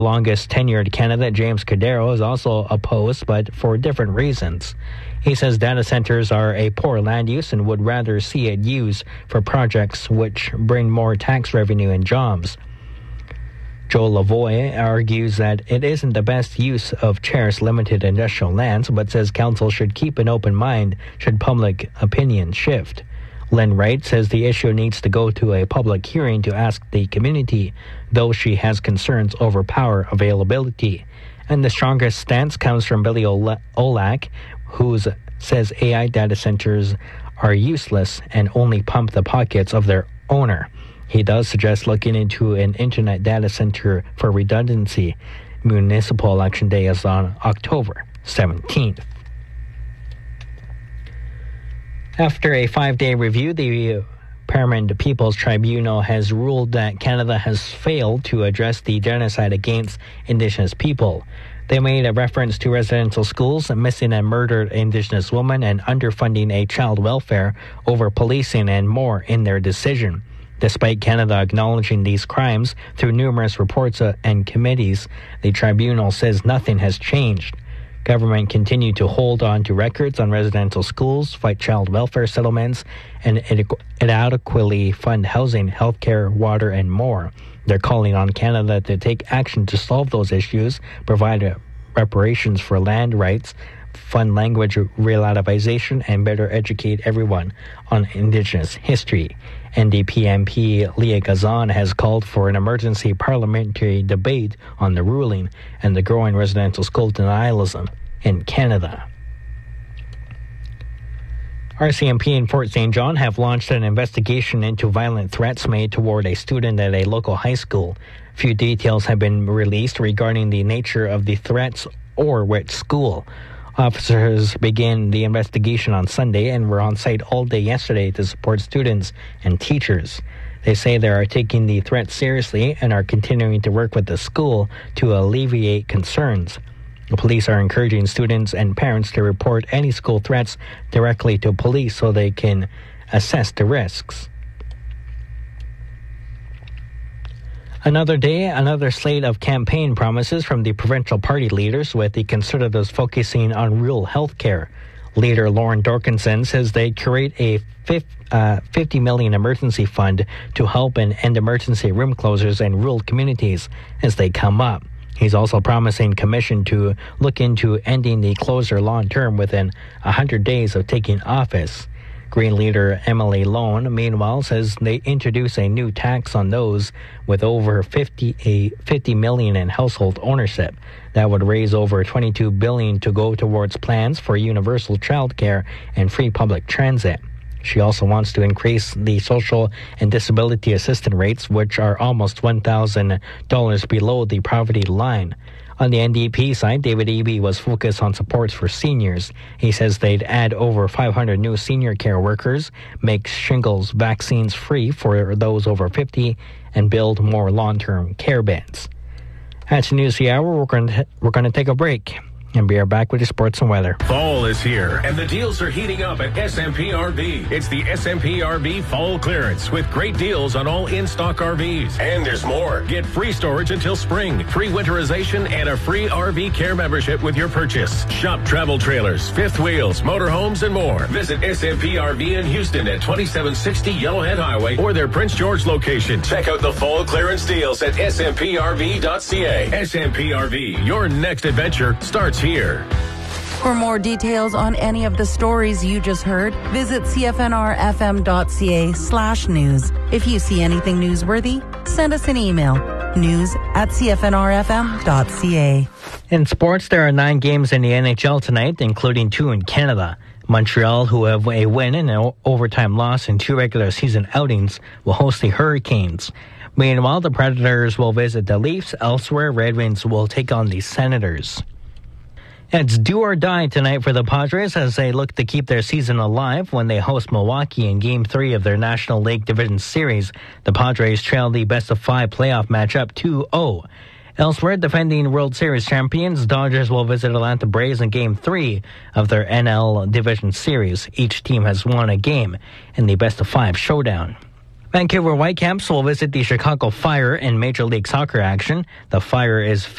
Longest-tenured candidate James Cordero is also opposed, but for different reasons. He says data centers are a poor land use and would rather see it used for projects which bring more tax revenue and jobs. Joe Lavoie argues that it isn't the best use of Chair's limited industrial lands, but says council should keep an open mind should public opinion shift. Lynn Wright says the issue needs to go to a public hearing to ask the community, though she has concerns over power availability. And the strongest stance comes from Billy Olak, who says AI data centers are useless and only pump the pockets of their owner. He does suggest looking into an internet data center for redundancy. Municipal Election Day is on October 17th. After a 5-day review, the Parliament People's Tribunal has ruled that Canada has failed to address the genocide against Indigenous people. They made a reference to residential schools, missing a murdered Indigenous woman, and underfunding a child welfare, over policing, and more in their decision. Despite Canada acknowledging these crimes through numerous reports and committees, the tribunal says nothing has changed. Government continued to hold on to records on residential schools, fight child welfare settlements, and inadequately fund housing, healthcare, water, and more. They're calling on Canada to take action to solve those issues, provide reparations for land rights, fund language relativization, and better educate everyone on Indigenous history. NDP MP Leah Gazan has called for an emergency parliamentary debate on the ruling and the growing residential school denialism in Canada. RCMP in Fort St. John have launched an investigation into violent threats made toward a student at a local high school. Few details have been released regarding the nature of the threats or which school. Officers began the investigation on Sunday and were on site all day yesterday to support students and teachers. They say they are taking the threat seriously and are continuing to work with the school to alleviate concerns. The police are encouraging students and parents to report any school threats directly to police so they can assess the risks. Another day, another slate of campaign promises from the provincial party leaders, with the Conservatives focusing on rural health care. Leader Lauren Dorkinson says they create a $50 million emergency fund to help and end emergency room closures in rural communities as they come up. He's also promising commission to look into ending the closure long-term within 100 days of taking office. Green leader Emily Lone, meanwhile, says they introduce a new tax on those with over $50 million in household ownership. That would raise over $22 billion to go towards plans for universal childcare and free public transit. She also wants to increase the social and disability assistance rates, which are almost $1,000 below the poverty line. On the NDP side, David Eby was focused on supports for seniors. He says they'd add over 500 new senior care workers, make shingles vaccines free for those over 50, and build more long-term care beds. That's News the Hour. We're going to take a break and be right back with the sports and weather. Fall is here, and the deals are heating up at SMP RV. It's the SMP RV Fall Clearance with great deals on all in-stock RVs. And there's more. Get free storage until spring, free winterization, and a free RV care membership with your purchase. Shop travel trailers, fifth wheels, motorhomes, and more. Visit SMP RV in Houston at 2760 Yellowhead Highway or their Prince George location. Check out the Fall Clearance deals at smprv.ca. SMP RV, your next adventure starts here. For more details on any of the stories you just heard, visit cfnrfm.ca/news. If you see anything newsworthy, send us an email, news@cfnrfm.ca. In sports, there are 9 games in the NHL tonight, including 2 in Canada. Montreal, who have a win and an overtime loss in 2 regular season outings, will host the Hurricanes. Meanwhile, the Predators will visit the Leafs. Elsewhere, Red Wings will take on the Senators. It's do or die tonight for the Padres as they look to keep their season alive when they host Milwaukee in Game 3 of their National League Division Series. The Padres trail the best-of-5 playoff matchup 2-0. Elsewhere, defending World Series champions, Dodgers will visit Atlanta Braves in Game 3 of their NL Division Series. Each team has won a game in the best-of-5 showdown. Vancouver Whitecaps will visit the Chicago Fire in Major League Soccer action. The Fire is